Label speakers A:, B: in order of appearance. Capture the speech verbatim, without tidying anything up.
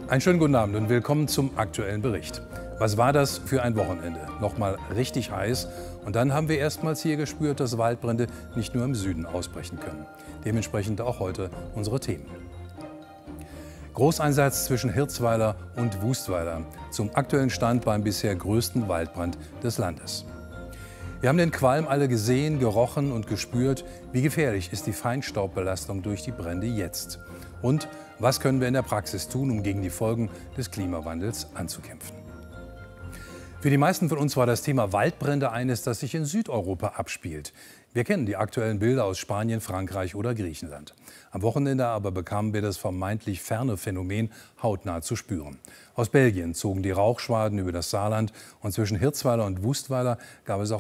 A: Einen schönen guten Abend und willkommen zum aktuellen Bericht. Was war das für ein Wochenende? Nochmal richtig heiß und dann haben wir erstmals hier gespürt, dass Waldbrände nicht nur im Süden ausbrechen können. Dementsprechend auch heute unsere Themen. Großeinsatz zwischen Hirzweiler und Wustweiler zum aktuellen Stand beim bisher größten Waldbrand des Landes. Wir haben den Qualm alle gesehen, gerochen und gespürt. Wie gefährlich ist die Feinstaubbelastung durch die Brände jetzt? Und was können wir in der Praxis tun, um gegen die Folgen des Klimawandels anzukämpfen? Für die meisten von uns war das Thema Waldbrände eines, das sich in Südeuropa abspielt. Wir kennen die aktuellen Bilder aus Spanien, Frankreich oder Griechenland. Am Wochenende aber bekamen wir das vermeintlich ferne Phänomen hautnah zu spüren. Aus Belgien zogen die Rauchschwaden über das Saarland und zwischen Hirzweiler und Wustweiler gab es auch